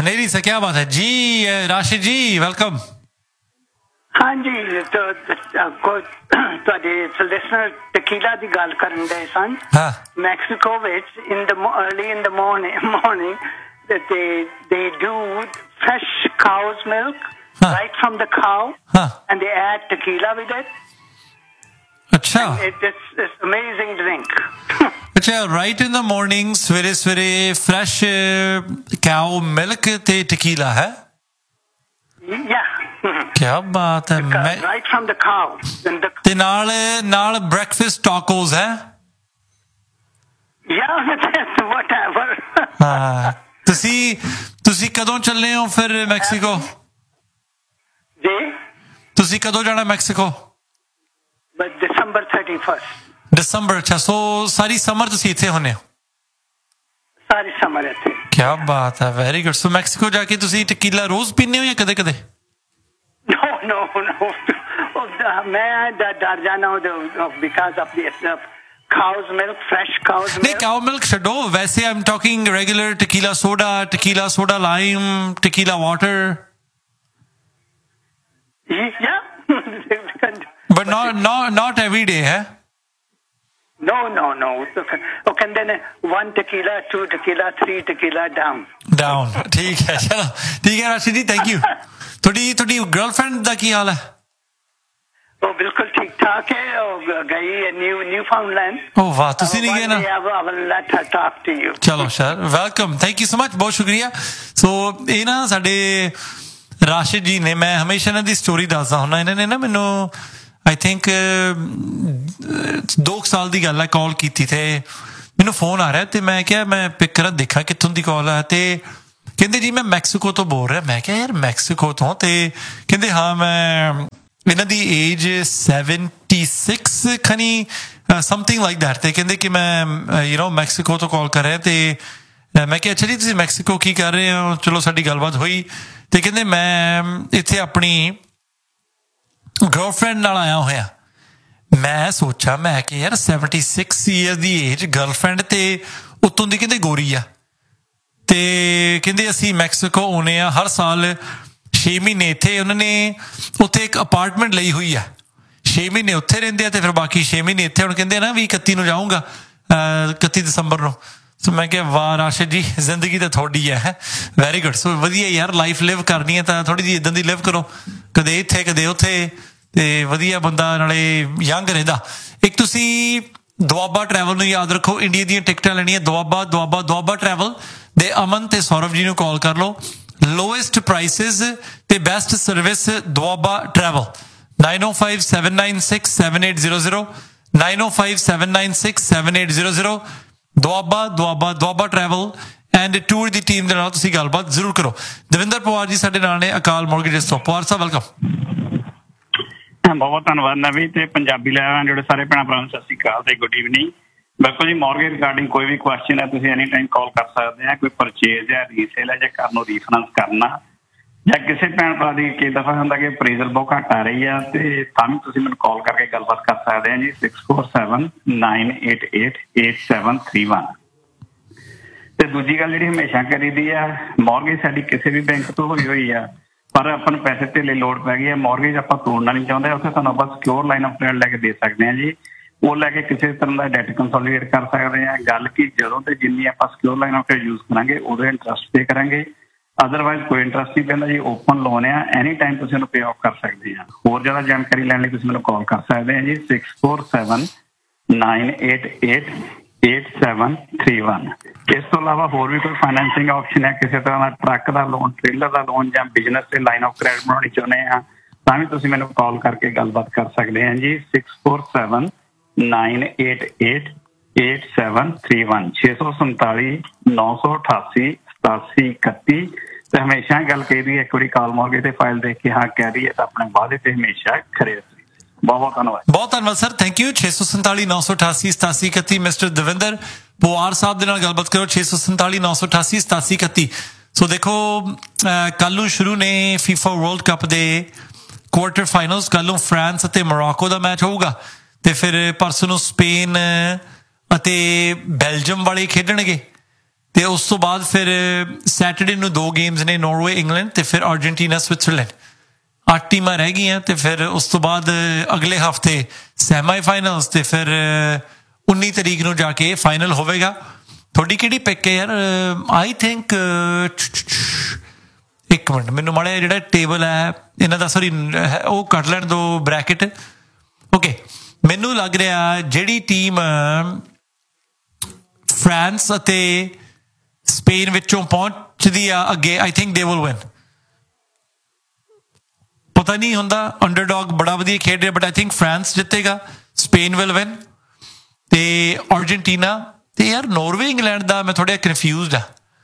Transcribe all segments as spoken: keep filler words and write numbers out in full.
हनेरी से क्या बात है जी? राशिद जी वेलकम। हाँ जी, तो ਤੁਹਾਡੇ ਲਿਸਨਰ ਟਕੀਲਾ ਦੀ ਗੱਲ ਕਰਨ ਦੇ ਸਨ। ਹਾਂ, ਮੈਕਸੀਕੋ ਵਿੱਚ in the early in the morning morning that they they do fresh cow's milk huh. right from the cow huh. and they add tequila with it. अच्छा, it, it's, it's amazing drink. अच्छा, right in the morning सवेरे सवेरे fresh cow milk ਤੇ tequila है? Yeah. क्या बात है। मैं right from the cow the... ਤੇ ਨਾਲ ਨਾਲ breakfast tacos है? Yeah, whatever. ਹਾਂ, ਤੁਸੀਂ ਤੁਸੀਂ ਕਦੋਂ ਚੱਲੇ ਹੋ ਫਿਰ ਮੈਕਸੀਕੋ? ਜੀ, ਤੁਸੀਂ ਕਦੋਂ ਜਾਣਾ ਮੈਕਸੀਕੋ? ਬਸ ਦਸੰਬਰ thirty-first. ਦਸੰਬਰ, ਅੱਛਾ, ਸੋ ਸਾਰੀ ਸਮਰ ਤੁਸੀਂ ਇੱਥੇ ਹੁੰਦੇ ਹੋ? ਸਾਰੀ ਸਮਰ ਇੱਥੇ। ਕੀ ਬਾਤ ਹੈ, ਵੈਰੀ ਗੁੱਡ। ਸੋ ਮੈਕਸੀਕੋ ਜਾ ਕੇ ਤੁਸੀਂ ਟਕੀਲਾ ਰੋਜ਼ ਪੀਂਦੇ ਹੋ ਜਾਂ ਕਦੇ ਕਦੇ? No, no, no. ਮੈਂ ਡਰ ਜਾਣਾ because of the cow's milk, fresh cow's milk. ਨਹੀਂ, cow milk ਛੱਡੋ, ਵੈਸੇ I'm talking regular tequila soda, tequila soda lime, tequila water. Yeah. But not not not every day, है? No, no, no. ਉਹ ਕਹਿੰਦੇ ਨੇ one tequila, two tequila, three tequila down. Down. ਠੀਕ ਹੈ, ਚਲੋ ਠੀਕ ਹੈ ਰਾਸ਼ਿਦ ਜੀ, ਥੈਂਕ ਯੂ। ਤੁਹਾਡੀ ਤੁਹਾਡੀ ਗਰਲਫ੍ਰੈਂਡ ਦਾ ਕੀ ਹਾਲ ਹੈ? ਉਹ ਬਿਲਕੁਲ ਠੀਕ ਠਾਕ ਹੈ, ਉਹ ਗਈ ਹੈ ਨਿਊ ਨਿਊਫਾਊਂਡਲੈਂਡ। ਓ ਵਾਹ, ਤੁਸੀਂ ਨਹੀਂ ਗਏ ਨਾ? I will let her talk to you. ਚਲੋ sir, welcome, thank you so much, ਬਹੁਤ ਸ਼ੁਕਰੀਆ। ਸੋ ਇਹ ਨਾ ਸਾਡੇ ਰਾਸ਼ਿਦ ਜੀ ਨੇ, ਮੈਂ ਹਮੇਸ਼ਾ ਇਹਨਾਂ ਦੀ ਸਟੋਰੀ ਦੱਸਦਾ ਹੁੰਦਾ, ਇਹਨਾਂ ਨੇ ਨਾ ਮੈਨੂੰ ਆਈ ਥਿੰਕ ਦੋ ਸਾਲ ਦੀ ਗੱਲ ਹੈ, ਕਾਲ ਕੀਤੀ ਤੇ ਮੈਨੂੰ ਫੋਨ ਆ ਰਿਹਾ ਤੇ ਮੈਂ ਕਿਹਾ ਮੈਂ ਪਿਕ ਕਰਾਂ ਦੇਖਾਂ ਕਿੱਥੋਂ ਦੀ ਕਾਲ ਹੈ, ਤੇ ਕਹਿੰਦੇ ਜੀ ਮੈਂ ਮੈਕਸੀਕੋ ਤੋਂ ਬੋਲ ਰਿਹਾ। ਮੈਂ ਕਿਹਾ ਯਾਰ ਮੈਕਸੀਕੋ ਤੋਂ? ਤੇ ਕਹਿੰਦੇ ਹਾਂ, ਮੈਂ ਇਹਨਾਂ ਦੀ age seventy six ਖਨੀ, something like that, ਤੇ ਕਹਿੰਦੇ ਕਿ ਮੈਂ ਯੂ ਨੋ ਮੈਕਸੀਕੋ ਤੋਂ ਕਾਲ ਕਰ ਰਿਹਾ। ਤੇ ਮੈਂ ਕਿਹਾ ਅੱਛਾ ਜੀ, ਤੁਸੀਂ ਮੈਕਸੀਕੋ ਕੀ ਕਰ ਰਹੇ ਹੋ? ਚਲੋ ਸਾਡੀ ਗੱਲਬਾਤ ਹੋਈ ਤੇ ਕਹਿੰਦੇ ਮੈਂ ਇੱਥੇ ਆਪਣੀ ਗਰਲਫ੍ਰੈਂਡ ਨਾਲ ਆਇਆ ਹੋਇਆ। ਮੈਂ ਸੋਚਾ, ਮੈਂ ਕਿ ਯਾਰ ਸੈਵਨਟੀ ਸਿਕਸ ਈਅਰ ਦੀ ਏਜ, ਗਰਲਫ੍ਰੈਂਡ ਤੇ ਉੱਤੋਂ ਦੀ ਕਹਿੰਦੇ ਗੋਰੀ ਆ, ਤੇ ਕਹਿੰਦੇ ਅਸੀਂ ਮੈਕਸੀਕੋ ਆਉਂਦੇ ਹਾਂ ਹਰ ਸਾਲ ਛੇ ਮਹੀਨੇ ਇੱਥੇ। ਉਹਨਾਂ ਨੇ ਉੱਥੇ ਇੱਕ ਅਪਾਰਟਮੈਂਟ ਲਈ ਹੋਈ ਆ, ਛੇ ਮਹੀਨੇ ਉੱਥੇ ਰਹਿੰਦੇ ਆ ਤੇ ਫਿਰ ਬਾਕੀ ਛੇ ਮਹੀਨੇ ਇੱਥੇ। ਹੁਣ ਕਹਿੰਦੇ ਨਾ ਵੀ ਇਕੱਤੀ ਨੂੰ ਜਾਊਂਗਾ, ਇਕੱਤੀ ਦਸੰਬਰ ਨੂੰ। ਸੋ ਮੈਂ ਕਿਹਾ ਵਾਹ ਰਾਸ਼ਿਦ ਜੀ, ਜ਼ਿੰਦਗੀ ਤਾਂ ਤੁਹਾਡੀ ਹੈ, ਵੈਰੀ ਗੁੱਡ। ਸੋ ਵਧੀਆ ਯਾਰ, ਲਾਈਫ ਲਿਵ ਕਰਨੀ ਹੈ ਤਾਂ ਥੋੜ੍ਹੀ ਜਿਹੀ ਇੱਦਾਂ ਦੀ ਲਿਵ ਕਰੋ, ਕਦੇ ਇੱਥੇ ਕਦੇ ਉੱਥੇ, ਤੇ ਵਧੀਆ ਬੰਦਾ ਨਾਲੇ ਯੰਗ ਰਹਿੰਦਾ। ਇੱਕ ਤੁਸੀਂ ਦੁਆਬਾ ਟਰੈਵਲ ਨੂੰ ਯਾਦ ਰੱਖੋ, ਇੰਡੀਆ ਦੀਆਂ ਟਿਕਟਾਂ ਲੈਣੀਆਂ, ਦੁਆਬਾ ਦੁਆਬਾ ਦੁਆਬਾ ਟਰੈਵਲ ਦੇ ਅਮਨ ਤੇ ਸੌਰਵ ਜੀ ਨੂੰ ਕਾਲ ਕਰ ਲਓ। ਲੋਐਸਟ ਪ੍ਰਾਈਸਿਸ ਤੇ best service Doaba travel, nine O five seven nine six seven eight zero zero, nine O five seven nine six seven eight zero zero. Doaba Doaba Doaba travel and tour the team ਦੇ ਨਾਲ ਤੁਸੀਂ ਗੱਲਬਾਤ ਜ਼ਰੂਰ ਕਰੋ। ਦਵਿੰਦਰ ਪਵਾਰ ਜੀ ਸਾਡੇ ਨਾਲ ਨੇ ਅਕਾਲ ਮੋਰਗੇਜਸ ਤੋਂ। ਪਵਾਰ ਸਾਹਿਬ ਵੈਲਕਮ। ਬਹੁਤ ਧੰਨਵਾਦ ਨਵੀ ਤੇ ਪੰਜਾਬੀ ਲੈਣ ਜਿਹੜੇ ਸਾਰੇ ਭੈਣਾਂ ਭਰਾਵਾਂ ਨੂੰ ਸਤਿ ਸ਼੍ਰੀ ਅਕਾਲ ਤੇ ਗੁੱਡ ਈਵਨਿੰਗ। ਬਿਲਕੁਲ ਜੀ, ਮੌਰਗੇਜ ਰਿਗਾਰਡਿੰਗ ਕੋਈ ਵੀ ਕੁਐਸਚਨ ਹੈ ਤੁਸੀਂ ਐਨੀ ਟਾਈਮ ਕਾਲ ਕਰ ਸਕਦੇ ਆ। ਕੋਈ ਪਰਚੇਜ਼ ਹੈ, ਰੀਸੇਲ ਹੈ, ਜਾਂ ਘਰ ਨੂੰ ਰੀਫਾਈਨੈਂਸ ਕਰਨਾ, ਜਾਂ ਕਿਸੇ ਭੈਣ ਭਰਾ ਦੀ ਕਈ ਦਫਾ ਹੁੰਦਾ ਕਿ ਅਪਰੇਜ਼ਲ ਬਹੁਤ ਘੱਟ ਆ ਰਹੀ ਆ, ਤੇ ਤਾਂ ਵੀ ਤੁਸੀਂ ਮੈਨੂੰ ਕਾਲ ਕਰਕੇ ਗੱਲਬਾਤ ਕਰ ਸਕਦੇ ਆ ਜੀ। Six four seven nine eight eight eight seven three one. ਤੇ ਦੂਜੀ ਗੱਲ ਜਿਹੜੀ ਹਮੇਸ਼ਾ ਕਰੀ ਦੀ ਆ, ਮੌਰਗੇਜ ਸਾਡੀ ਕਿਸੇ ਵੀ ਬੈਂਕ ਤੋਂ ਹੋਈ ਹੋਈ ਆ, ਪਰ ਆਪਾਂ ਨੂੰ ਪੈਸੇ ਧੇਲੇ ਲੋੜ ਪੈ ਗਈ ਹੈ, ਮੌਰਗੇਜ ਆਪਾਂ ਤੋੜਨਾ ਨਹੀਂ ਚਾਹੁੰਦੇ, ਉੱਥੇ ਤੁਹਾਨੂੰ ਆਪਾਂ ਸਿਕਿਉਰ ਲਾਈਨ ਆਫ ਕ੍ਰੈਡਿਟ ਲੈ ਕੇ ਦੇ ਸਕਦੇ ਹਾਂ ਜੀ। ਉਹ ਲੈ ਕੇ ਕਿਸੇ ਤਰ੍ਹਾਂ ਦਾ ਡੈਟ ਕੰਸੋਲੀਡੇਟ ਕਰ ਸਕਦੇ ਹਾਂ। ਗੱਲ ਕਿ ਜਦੋਂ ਤੇ ਜਿੰਨੀ ਆਪਾਂ secure line of credit use ਕਰਾਂਗੇ ਉਦੋਂ ਇੰਟਰਸਟ ਪੇ ਕਰਾਂਗੇ, ਅਦਰਵਾਈਜ਼ ਕੋਈ ਇੰਟਰਸਟ ਨਹੀਂ ਪੈਂਦਾ ਜੀ। ਓਪਨ ਲੋਨ ਆ, ਐਨੀ ਟਾਈਮ ਤੁਸੀਂ ਉਹਨੂੰ ਪੇ ਆਫ ਕਰ ਸਕਦੇ ਆ। ਹੋਰ ਜ਼ਿਆਦਾ ਜਾਣਕਾਰੀ ਲੈਣ ਲਈ ਤੁਸੀਂ ਮੈਨੂੰ ਕਾਲ ਕਰ ਸਕਦੇ ਆ ਜੀ, six four seven nine eight eight eight seven three one. ਇਸ ਤੋਂ ਇਲਾਵਾ ਹੋਰ ਵੀ ਕੋਈ ਫਾਈਨੈਂਸਿੰਗ ਆਪਸ਼ਨ ਹੈ, ਕਿਸੇ ਤਰ੍ਹਾਂ ਦਾ ਟਰੱਕ ਦਾ ਲੋਨ, ਟ੍ਰੇਲਰ ਦਾ ਲੋਨ, ਜਾਂ ਬਿਜ਼ਨਸ ਤੇ ਲਾਈਨ ਆਫ ਕ੍ਰੈਡਿਟ ਬਣਾਉਣੀ ਚਾਹੁੰਦੇ ਆ, ਤਾਂ ਵੀ ਤੁਸੀਂ ਮੈਨੂੰ ਕਾਲ ਕਰਕੇ ਗੱਲਬਾਤ ਕਰ ਸਕਦੇ ਆ ਜੀ। Six four seven nine eight eight eight seven three one, ਛੇ ਸੌ ਸੰਤਾਲੀ ਨੌ ਸੌ ਅਠਾਸੀ ਸਤਾਸੀ ਇਕੱਤੀ। ਤੇ ਹਮੇਸ਼ਾ ਗੱਲ ਕਹੀ ਇੱਕ ਵਾਰੀ ਕਾਲ ਮੌਰਗੇਜ ਤੇ ਫਾਈਲ ਦੇਖ ਕੇ ਹਾਂ ਕਹਿ ਰਹੀ ਹੈ ਤਾਂ ਆਪਣੇ ਵਾਅਦੇ ਤੇ ਹਮੇਸ਼ਾ ਖਰੇ। ਬਹੁਤ ਬਹੁਤ ਧੰਨਵਾਦ। ਬਹੁਤ ਧੰਨਵਾਦ ਸਰ, ਥੈਂਕ ਯੂ। ਛੇ ਸੌ ਸੰਤਾਲੀ ਨੌ ਸੌ ਅਠਾਸੀ ਸਤਾਸੀ ਇਕੱਤੀ ਮਿਸਟਰ ਦਵਿੰਦਰ ਪਵਾਰ ਸਾਹਿਬ ਦੇ ਨਾਲ ਗੱਲਬਾਤ ਕਰੋ। ਛੇ ਸੌ ਸੰਤਾਲੀ ਨੌ ਸੌ ਅਠਾਸੀ ਸਤਾਸੀ ਇਕੱਤੀ। ਸੋ ਦੇਖੋ, ਕੱਲ ਨੂੰ ਸ਼ੁਰੂ ਨੇ ਫੀਫਾ ਵਰਲਡ ਕੱਪ ਦੇ ਕੁਆਰਟਰ ਫਾਈਨਲਸ। ਕੱਲ ਨੂੰ ਫਰਾਂਸ ਅਤੇ ਮੋਰਾਕੋ ਦਾ ਮੈਚ ਹੋਊਗਾ, ਤੇ ਫਿਰ ਪਰਸੋਂ ਨੂੰ ਸਪੇਨ ਅਤੇ ਬੈਲਜੀਅਮ ਵਾਲੇ ਖੇਡਣਗੇ, ਤੇ ਉਸ ਤੋਂ ਬਾਅਦ ਫਿਰ ਸੈਟਰਡੇ ਨੂੰ ਦੋ ਗੇਮਸ ਨੇ, ਨਾਰਵੇ ਇੰਗਲੈਂਡ ਤੇ ਫਿਰ ਅਰਜਨਟੀਨਾ ਸਵਿਟਜ਼ਰਲੈਂਡ। ਅੱਠ ਟੀਮਾਂ ਰਹਿ ਗਈਆਂ ਤੇ ਫਿਰ ਉਸ ਤੋਂ ਬਾਅਦ ਅਗਲੇ ਹਫਤੇ ਸੈਮੀ ਫਾਈਨਲਸ ਤੇ ਫਿਰ ਉੱਨੀ ਤਰੀਕ ਨੂੰ ਜਾ ਕੇ ਫਾਈਨਲ ਹੋਵੇਗਾ। ਤੁਹਾਡੀ ਕਿਹੜੀ ਪਿਕ ਹੈ ਯਾਰ? ਆਈ ਥਿੰਕ ਇੱਕ ਮਿੰਟ ਮੈਨੂੰ ਮਾੜਾ ਜਿਹੜਾ ਟੇਬਲ ਹੈ ਇਹਨਾਂ ਦਾ ਸੌਰੀ ਉਹ ਕੱਢ ਲੈਣ ਦੋ ਬ੍ਰੈਕਟ। ਓਕੇ, ਮੈਨੂੰ ਲੱਗ ਰਿਹਾ ਜਿਹੜੀ ਟੀਮ ਫਰਾਂਸ ਅਤੇ ਸਪੇਨ ਵਿੱਚੋਂ ਪਹੁੰਚਦੀ ਆ ਅੱਗੇ, I think they will win. ਪਤਾ ਨਹੀਂ ਹੁੰਦਾ, ਅੰਡਰਡੌਗ ਬੜਾ ਵਧੀਆ ਖੇਡ ਰਿਹਾ, but I think France ਜਿੱਤੇਗਾ, Spain will win ਤੇ ਅਰਜਨਟੀਨਾ ਤੇ ਯਾਰ ਨਾਰਵੇ ਇੰਗਲੈਂਡ ਦਾ ਮੈਂ ਥੋੜ੍ਹਾ ਕਨਫਿਊਜ਼ਡ ਆ।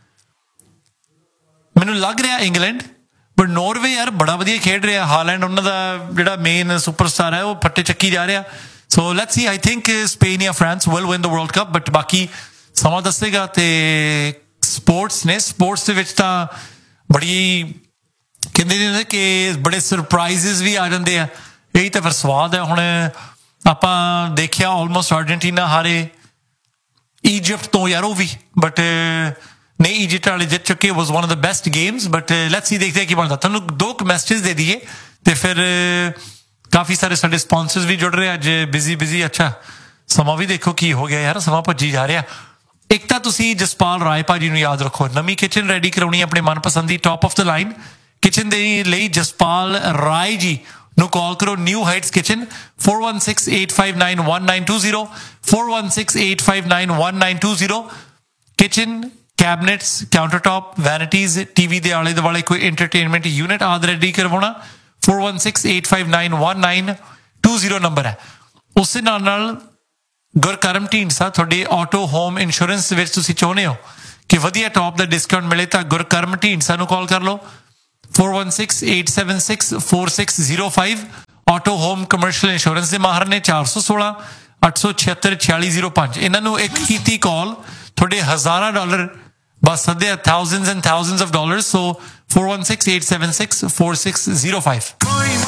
ਮੈਨੂੰ ਲੱਗ ਰਿਹਾ ਇੰਗਲੈਂਡ, ਬਟ ਨਾਰਵੇ ਯਾਰ ਬੜਾ ਵਧੀਆ ਖੇਡ ਰਿਹਾ। ਹਾਲੈਂਡ ਉਹਨਾਂ ਦਾ ਜਿਹੜਾ ਮੇਨ ਸੁਪਰਸਟਾਰ ਹੈ ਉਹ ਫੱਟੇ ਚੱਕੀ ਜਾ ਰਿਹਾ। So let's see, I think Spain ਜਾਂ France will win the world cup, but ਬਾਕੀ ਸਮਾਂ ਦੱਸੇਗਾ। ਤੇ ਸਪੋਰਟਸ ਨੇ, ਸਪੋਰਟਸ ਦੇ ਵਿੱਚ ਤਾਂ ਬੜੀ ਕਹਿੰਦੇ ਨੇ ਕਿ ਬੜੇ ਸਰਪ੍ਰਾਈਜ਼ਿਸ ਵੀ ਆ ਜਾਂਦੇ ਆ, ਇਹੀ ਤਾਂ ਫਿਰ ਸਵਾਦ ਹੈ। ਹੁਣ ਆਪਾਂ ਦੇਖਿਆ ਆਲਮੋਸਟ ਅਰਜਨਟੀਨਾ ਹਾਰੇ ਈਜਿਪਟ ਤੋਂ ਯਾਰ, ਉਹ ਵੀ ਬਟ ਨਹੀਂ ਈਜਿਪਟ ਵਾਲੇ ਜਿੱਤ ਚੁੱਕੇ, ਵਾਜ਼ one of the best games. But let's see, ਦੇਖਦੇ ਕੀ ਬਣਦਾ। ਤੁਹਾਨੂੰ ਦੋ ਕੁ ਮੈਸੇਜ ਦੇ ਦਈਏ ਤੇ ਫਿਰ ਕਾਫੀ ਸਾਰੇ ਸਾਡੇ ਸਪਾਂਸਰਸ ਵੀ ਜੁੜ ਰਹੇ ਅੱਜ। ਬਿਜ਼ੀ ਬਿਜ਼ੀ ਅੱਛਾ ਸਮਾਂ ਵੀ ਦੇਖੋ ਕੀ ਹੋ ਗਿਆ ਯਾਰ, ਸਮਾਂ ਭੱਜੀ ਜਾ ਰਿਹਾ। ਇੱਕ ਤਾਂ ਤੁਸੀਂ ਜਸਪਾਲ ਰਾਏ ਭਾਜੀ ਨੂੰ ਯਾਦ ਰੱਖੋ, ਨਵੀਂ ਕਿਚਨ ਰੈਡੀ ਕਰਾਉਣੀ ਆਪਣੇ ਮਨਪਸੰਦ ਦੀ top of the line kitchen ਦੇ ਲਈ ਜਸਪਾਲ ਰਾਏ ਜੀ ਨੂੰ ਕਾਲ ਕਰੋ। New heights kitchen four one six eight five nine one nine two zero four one six eight five nine one nine two zero। Kitchen ਕੈਬਨਿਟਸ, counter top, ਵੈਨਿਟੀਜ਼, TV ਦੇ ਆਲੇ ਦੁਆਲੇ ਕੋਈ entertainment unit ਆਦਿ ready ਕਰਵਾਉਣਾ four one six eight five nine one nine two zero number ਹੈ। ਉਸੇ ਨਾਲ ਨਾਲ ਗੁਰਕਰਮ ਢੀਂਡਸਾ, ਤੁਹਾਡੇ ਆਟੋ ਹੋਮ ਇੰਸ਼ੋਰੈਂਸ ਦੇ ਵਿੱਚ ਤੁਸੀਂ ਚਾਹੁੰਦੇ ਹੋ ਕਿ ਵਧੀਆ ਟੌਪ ਦਾ ਡਿਸਕਾਊਂਟ ਮਿਲੇ ਤਾਂ ਗੁਰਕਰਮ ਢੀਂਡਸਾ ਨੂੰ ਕਾਲ ਕਰ ਲਓ four one six eight seven six four six zero five। Auto home commercial insurance ਦੇ ਮਾਹਰ ਨੇ ਚਾਰ ਸੌ ਸੋਲਾਂ ਅੱਠ ਸੌ ਛਿਹੱਤਰ ਛਿਆਲੀ ਜ਼ੀਰੋ ਪੰਜ। ਇਹਨਾਂ ਨੂੰ ਇੱਕ ਕੀਤੀ ਕਾਲ ਤੁਹਾਡੇ ਹਜ਼ਾਰਾਂ ਡਾਲਰ ਬਸ ਸੱਦੇ thousands and thousands of dollars. So four one six eight seven six four six zero five।